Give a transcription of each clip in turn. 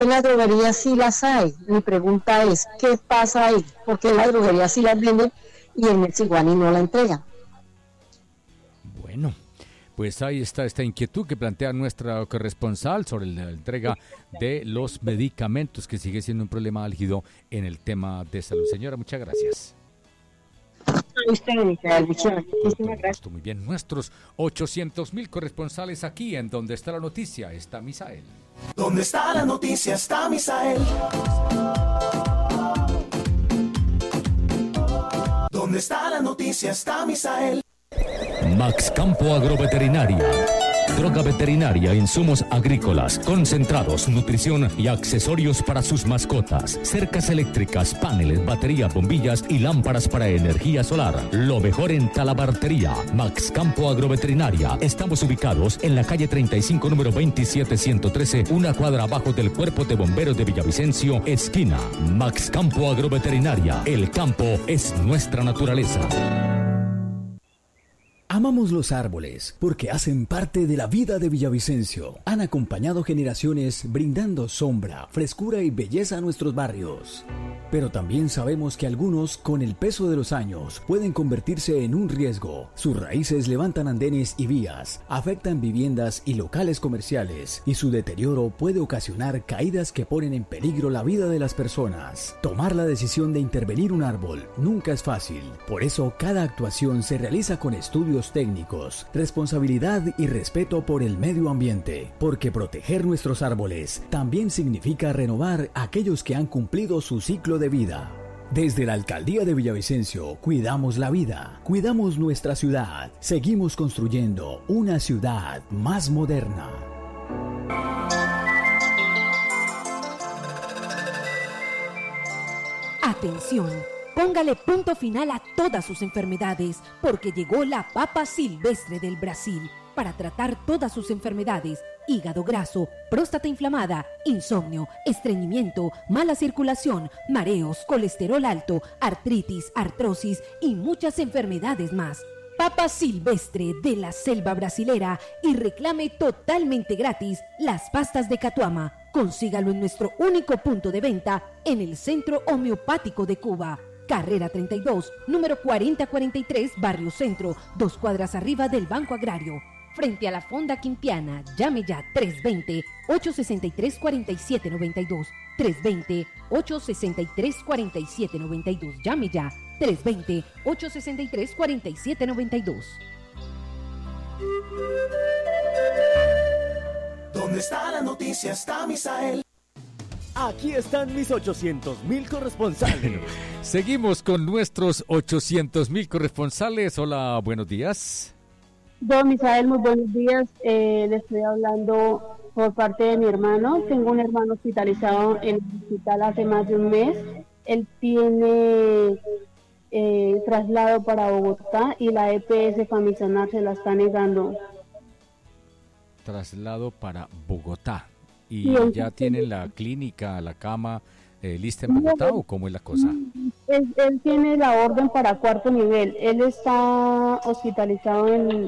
En las droguerías sí las hay. Mi pregunta es, ¿qué pasa ahí? Porque en las droguerías sí las venden y en el Siguani no la entregan. Bueno, pues ahí está esta inquietud que plantea nuestra corresponsal sobre la entrega de los medicamentos, que sigue siendo un problema álgido en el tema de salud. Señora, muchas gracias. Muchísimas gracias. Muy bien, nuestros 800,000 corresponsales aquí en Donde está la noticia está Misael. ¿Dónde está la noticia? Está Misael. ¿Dónde está la noticia? Está Misael. Max Campo Agroveterinaria. Droga veterinaria, insumos agrícolas, concentrados, nutrición y accesorios para sus mascotas. Cercas eléctricas, paneles, baterías, bombillas y lámparas para energía solar. Lo mejor en talabartería. Max Campo Agroveterinaria. Estamos ubicados en la calle 35, número 27113, una cuadra abajo del Cuerpo de Bomberos de Villavicencio, esquina. Max Campo Agroveterinaria. El campo es nuestra naturaleza. Amamos los árboles porque hacen parte de la vida de Villavicencio. Han acompañado generaciones brindando sombra, frescura y belleza a nuestros barrios. Pero también sabemos que algunos, con el peso de los años, pueden convertirse en un riesgo. Sus raíces levantan andenes y vías, afectan viviendas y locales comerciales, y su deterioro puede ocasionar caídas que ponen en peligro la vida de las personas. Tomar la decisión de intervenir un árbol nunca es fácil. Por eso, cada actuación se realiza con estudios técnicos, responsabilidad y respeto por el medio ambiente, porque proteger nuestros árboles también significa renovar aquellos que han cumplido su ciclo de vida. Desde la Alcaldía de Villavicencio cuidamos la vida, cuidamos nuestra ciudad, seguimos construyendo una ciudad más moderna. Atención. Póngale punto final a todas sus enfermedades, porque llegó la papa silvestre del Brasil para tratar todas sus enfermedades: hígado graso, próstata inflamada, insomnio, estreñimiento, mala circulación, mareos, colesterol alto, artritis, artrosis y muchas enfermedades más. Papa silvestre de la selva brasilera, y reclame totalmente gratis las pastas de Catuama. Consígalo en nuestro único punto de venta en el Centro Homeopático de Cuba. Carrera 32, número 4043, Barrio Centro, 2 cuadras arriba del Banco Agrario. Frente a la Fonda Quimpiana. Llame ya 320-863-4792. 320-863-4792. Llame ya 320-863-4792. ¿Dónde está la noticia? Está Misael. Aquí están mis 800,000 corresponsales. Seguimos con nuestros 800,000 corresponsales. Hola, buenos días. Don Misael, muy buenos días. Le estoy hablando por parte de mi hermano. Tengo un hermano hospitalizado en el hospital hace más de un mes. Él tiene traslado para Bogotá y la EPS Famisanar se la está negando. Traslado para Bogotá. ¿Y sí, ya tienen la clínica, la cama lista en Bogotá o cómo es la cosa? Él tiene la orden para 4º nivel. Él está hospitalizado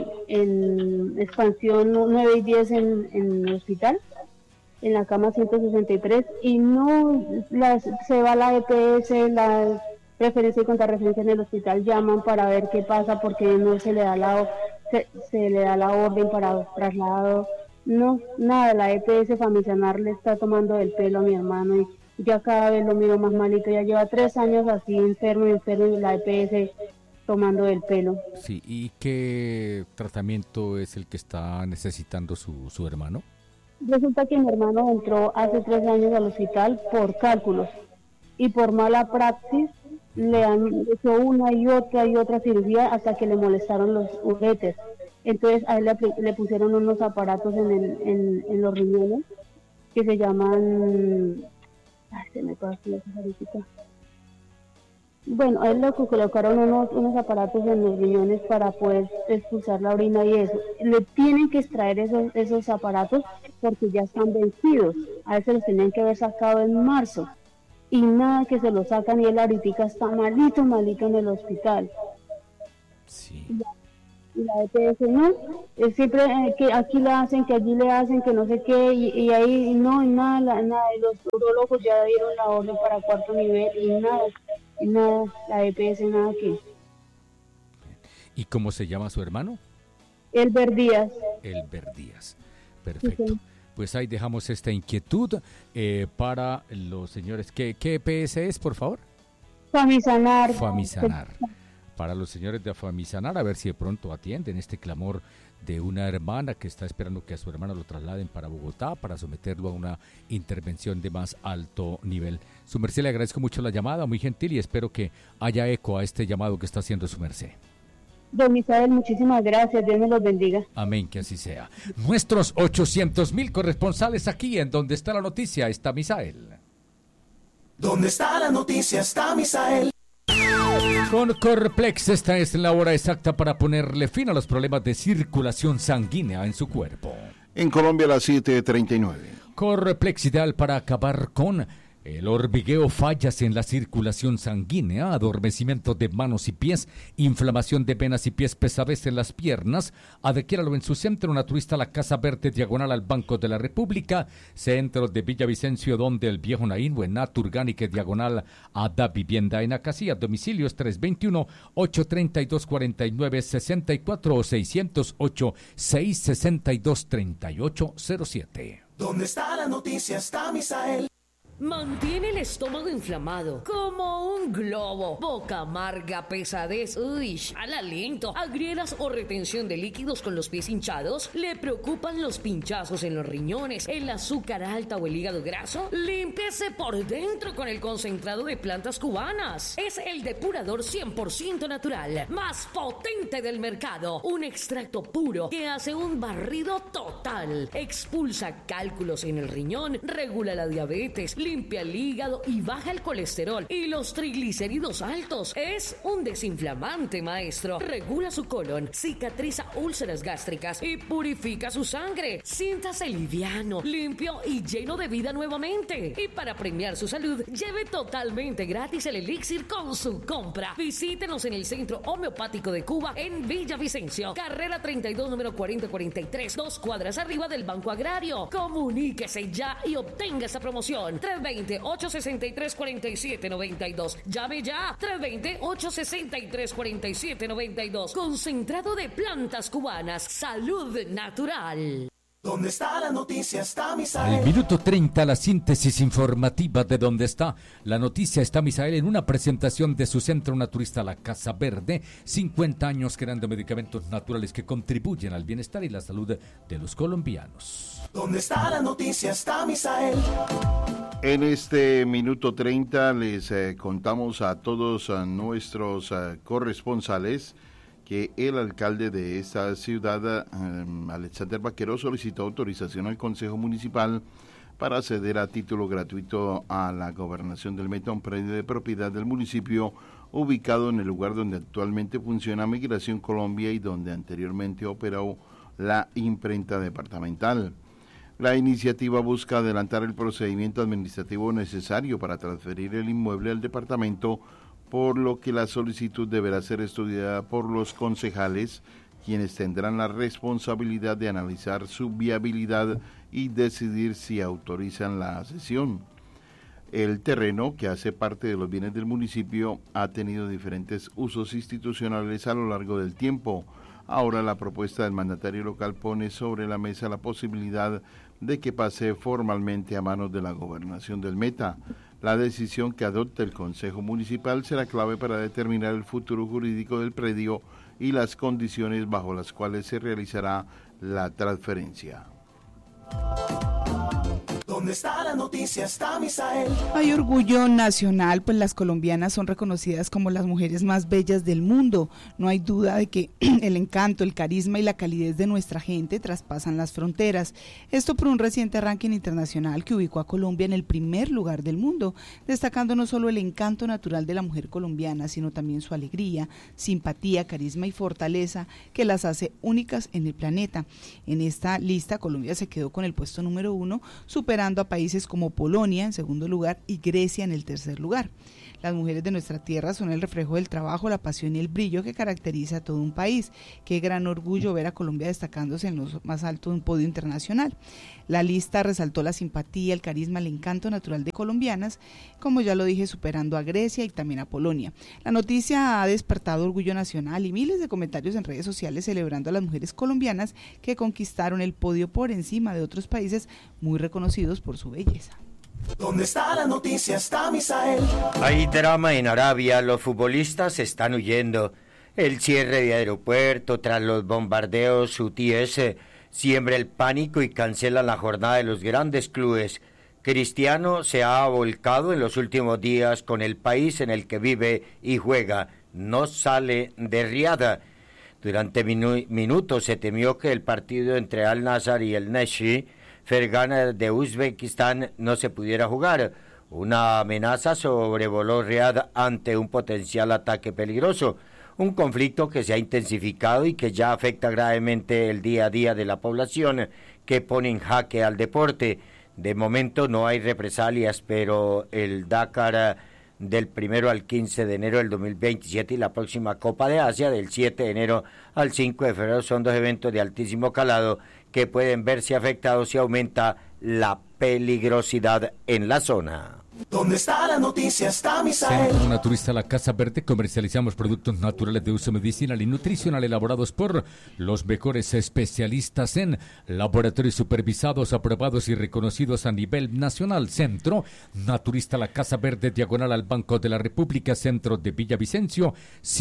en expansión 9 y 10 en el hospital, en la cama 163, y no se va a la EPS, la referencia y contrarreferencia en el hospital, llaman para ver qué pasa porque no se le da se le da la orden para traslado. No, nada, la EPS Famisanar le está tomando el pelo a mi hermano y ya cada vez lo miro más malito. Ya lleva 3 años así enfermo y la EPS tomando el pelo. Sí, ¿y qué tratamiento es el que está necesitando su hermano? Resulta que mi hermano entró hace 3 años al hospital por cálculos y por mala praxis le han hecho una y otra cirugía hasta que le molestaron los uretes. Entonces a él le pusieron unos aparatos en los riñones que se llaman... Ay, se me pasó esa ahorita. Bueno, a él le colocaron unos aparatos en los riñones para poder expulsar la orina y eso. Le tienen que extraer esos aparatos porque ya están vencidos. A él se los tenían que haber sacado en marzo. Y nada, que se lo sacan y él ahorita está malito en el hospital. Sí. y la EPS no, siempre que aquí la hacen, que allí le hacen, que no sé qué, y ahí no, nada, y los urólogos ya dieron la orden para 4º nivel, y nada, la EPS nada aquí. ¿Y cómo se llama su hermano? Elber Díaz. Elber Díaz, perfecto. Sí. Pues ahí dejamos esta inquietud para los señores. ¿Qué EPS es, por favor? Famisanar. Famisanar. Para los señores de Famisanar, a ver si de pronto atienden este clamor de una hermana que está esperando que a su hermano lo trasladen para Bogotá para someterlo a una intervención de más alto nivel. Su merced, le agradezco mucho la llamada, muy gentil, y espero que haya eco a este llamado que está haciendo su merced. Don Misael, muchísimas gracias, Dios me los bendiga. Amén, que así sea. Nuestros 800.000 corresponsales aquí en Donde está la noticia está Misael. Donde está la noticia está Misael. Con Corplex, esta es la hora exacta para ponerle fin a los problemas de circulación sanguínea en su cuerpo. En Colombia, a las 7:39. Corplex, ideal para acabar con el hormigueo, fallas en la circulación sanguínea, adormecimiento de manos y pies, inflamación de venas y pies, pesadez en las piernas. Adquiéralo en su centro naturista La Casa Verde, diagonal al Banco de la República, centro de Villavicencio, donde el Viejo Naín, o en Naturgánique, diagonal a Da Vivienda en Acacía. Domicilios 321-832-4964 o 608-662-3807. Donde está la noticia está Misael. Mantiene el estómago inflamado, como un globo, boca amarga, pesadez, al aliento, agrieras o retención de líquidos con los pies hinchados. ¿Le preocupan los pinchazos en los riñones, el azúcar alta o el hígado graso? Límpiese por dentro con el concentrado de plantas cubanas. Es el depurador 100% natural, más potente del mercado. Un extracto puro que hace un barrido total. Expulsa cálculos en el riñón, regula la diabetes, limpia el hígado y baja el colesterol y los triglicéridos altos. Es un desinflamante, maestro. Regula su colon, cicatriza úlceras gástricas y purifica su sangre. Siéntase liviano, limpio y lleno de vida nuevamente. Y para premiar su salud, lleve totalmente gratis el elixir con su compra. Visítenos en el Centro Homeopático de Cuba en Villavicencio, carrera 32, número 4043, 2 cuadras arriba del Banco Agrario. Comuníquese ya y obtenga esa promoción. 320-863-4792. Llame ya. 320-863-4792. Concentrado de plantas cubanas. Salud natural. Donde está la noticia está Misael. Al minuto 30, la síntesis informativa de Donde está la noticia está Misael, en una presentación de su centro naturista La Casa Verde. 50 años creando medicamentos naturales que contribuyen al bienestar y la salud de los colombianos. Donde está la noticia está Misael. En este minuto 30 les contamos a todos nuestros corresponsales que el alcalde de esta ciudad, Alexander Vaquero, solicitó autorización al Consejo Municipal para acceder a título gratuito a la gobernación del Meta, un predio de propiedad del municipio ubicado en el lugar donde actualmente funciona Migración Colombia y donde anteriormente operó la imprenta departamental. La iniciativa busca adelantar el procedimiento administrativo necesario para transferir el inmueble al departamento, por lo que la solicitud deberá ser estudiada por los concejales, quienes tendrán la responsabilidad de analizar su viabilidad y decidir si autorizan la cesión. El terreno, que hace parte de los bienes del municipio, ha tenido diferentes usos institucionales a lo largo del tiempo. Ahora la propuesta del mandatario local pone sobre la mesa la posibilidad de que pase formalmente a manos de la gobernación del Meta. La decisión que adopte el Consejo Municipal será clave para determinar el futuro jurídico del predio y las condiciones bajo las cuales se realizará la transferencia. Donde está la noticia está Misael. Hay orgullo nacional, pues las colombianas son reconocidas como las mujeres más bellas del mundo. No hay duda de que el encanto, el carisma y la calidez de nuestra gente traspasan las fronteras. Esto por un reciente ranking internacional que ubicó a Colombia en el primer lugar del mundo, destacando no solo el encanto natural de la mujer colombiana, sino también su alegría, simpatía, carisma y fortaleza que las hace únicas en el planeta. En esta lista, Colombia se quedó con el puesto número 1, superando a países como Polonia en segundo lugar y Grecia en el tercer lugar. Las mujeres de nuestra tierra son el reflejo del trabajo, la pasión y el brillo que caracteriza a todo un país. Qué gran orgullo ver a Colombia destacándose en lo más alto de un podio internacional. La lista resaltó la simpatía, el carisma, el encanto natural de colombianas, como ya lo dije, superando a Grecia y también a Polonia. La noticia ha despertado orgullo nacional y miles de comentarios en redes sociales celebrando a las mujeres colombianas que conquistaron el podio por encima de otros países muy reconocidos por su belleza. ¿Dónde está la noticia? Está Misael. Hay drama en Arabia, los futbolistas están huyendo. El cierre de aeropuerto tras los bombardeos hutíes siembra el pánico y cancela la jornada de los grandes clubes. Cristiano se ha volcado en los últimos días con el país en el que vive y juega. No sale de Riad. Durante minutos se temió que el partido entre Al-Nassr y el Neshi Fergana de Uzbekistán no se pudiera jugar. Una amenaza sobrevoló Riad ante un potencial ataque peligroso. Un conflicto que se ha intensificado y que ya afecta gravemente el día a día de la población, que pone en jaque al deporte. De momento no hay represalias, pero el Dakar del 1 al 15 de enero del 2027 y la próxima Copa de Asia del 7 de enero al 5 de febrero son dos eventos de altísimo calado que pueden verse afectados si aumenta la peligrosidad en la zona. ¿Dónde está la noticia? Está Misael. Centro Naturista La Casa Verde. Comercializamos productos naturales de uso medicinal y nutricional elaborados por los mejores especialistas en laboratorios supervisados, aprobados y reconocidos a nivel nacional. Centro Naturista La Casa Verde, diagonal al Banco de la República, centro de Villavicencio.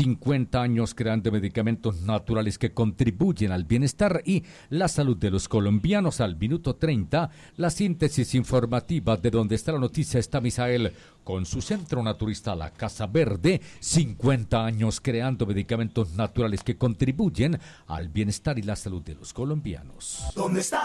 50 años creando medicamentos naturales que contribuyen al bienestar y la salud de los colombianos. Al minuto 30, la síntesis informativa de Donde está la noticia está Misael, con su Centro Naturista La Casa Verde, 50 años creando medicamentos naturales que contribuyen al bienestar y la salud de los colombianos. ¿Dónde está?